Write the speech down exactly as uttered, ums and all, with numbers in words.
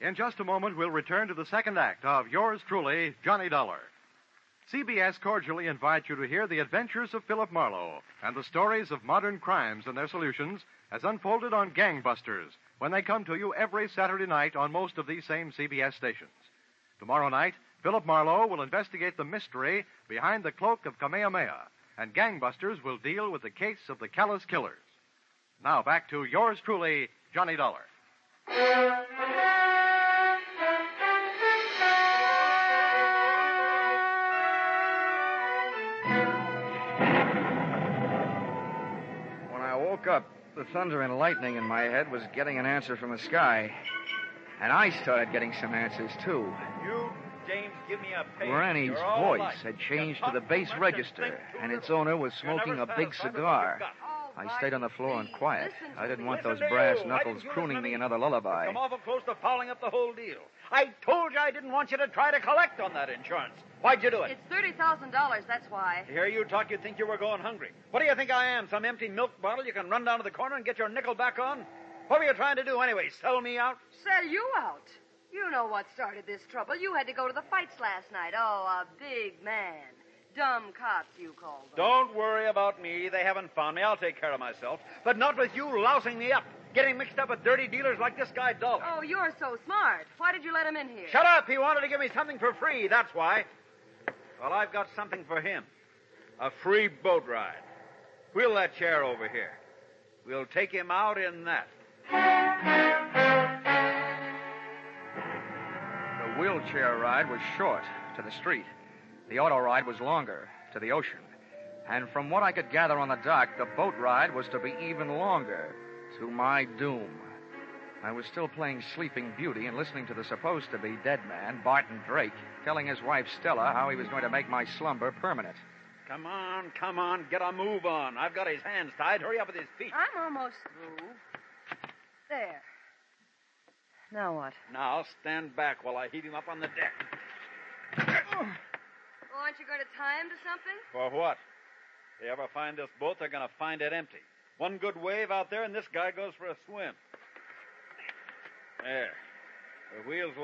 In just a moment, we'll return to the second act of Yours Truly, Johnny Dollar. C B S cordially invites you to hear the adventures of Philip Marlowe and the stories of modern crimes and their solutions as unfolded on Gangbusters when they come to you every Saturday night on most of these same C B S stations. Tomorrow night, Philip Marlowe will investigate the mystery behind the cloak of Kamehameha, and Gangbusters will deal with the case of the Callous Killers. Now back to Yours Truly, Johnny Dollar. When I woke up, the thunder and lightning in my head was getting an answer from the sky. And I started getting some answers, too. You, James, give me a page. Granny's You're all voice alike. had changed You to the talk bass too much register, and think too and its little. owner was You're smoking never a big satisfied with cigar. what you've got. I stayed on the floor and quiet. Listen to I didn't me. want Listen those to brass you. Why knuckles didn't you crooning listen to me me? another lullaby. Come awful close to fouling up the whole deal. I told you I didn't want you to try to collect on that insurance. Why'd you do it? It's thirty thousand dollars, that's why. To hear you talk, you'd think you were going hungry. What do you think I am, some empty milk bottle you can run down to the corner and get your nickel back on? What were you trying to do anyway, sell me out? Sell you out. You know what started this trouble. You had to go to the fights last night. Oh, a big man. Dumb cops, you call them. Don't worry about me. They haven't found me. I'll take care of myself. But not with you lousing me up, getting mixed up with dirty dealers like this guy Dollar. Oh, you're so smart. Why did you let him in here? Shut up! He wanted to give me something for free, that's why. Well, I've got something for him. A free boat ride. Wheel that chair over here. We'll take him out in that. The wheelchair ride was short, to the street. The auto ride was longer, to the ocean. And from what I could gather on the dock, the boat ride was to be even longer, to my doom. I was still playing Sleeping Beauty and listening to the supposed-to-be dead man, Barton Drake, telling his wife Stella how he was going to make my slumber permanent. Come on, come on, get a move on. I've got his hands tied. Hurry up with his feet. I'm almost through. There. Now what? Now stand back while I heave him up on the deck. Well, aren't you going to tie him to something? For what? If they ever find this boat, they're going to find it empty. One good wave out there, and this guy goes for a swim. There. The wheels